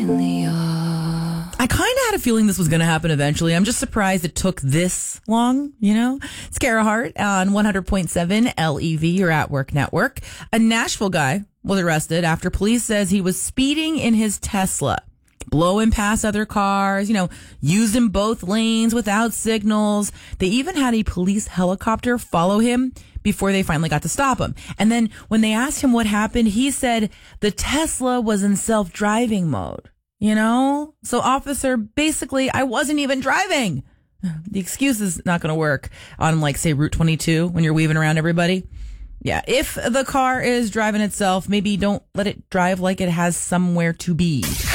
I kind of had a feeling this was going to happen eventually. I'm just surprised it took this long, you know? It's Kara Hart on 100.7 LEV, your At Work Network. A Nashville guy was arrested after police says he was speeding in his Tesla, blowing past other cars, you know, using both lanes without signals. They even had a police helicopter follow him before they finally got to stop him. And then when they asked him what happened, he said the Tesla was in self-driving mode. You know? So officer, basically, I wasn't even driving. The excuse is not going to work on, like, say, Route 22 when you're weaving around everybody. Yeah, if the car is driving itself, maybe don't let it drive like it has somewhere to be.